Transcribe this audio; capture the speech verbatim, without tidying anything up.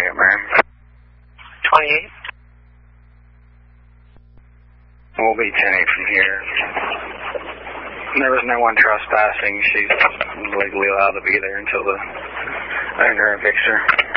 second, ma'am. twenty-eight. We'll be ten eight from here. There was no one trespassing. She's legally allowed to be there until the owner evicts her.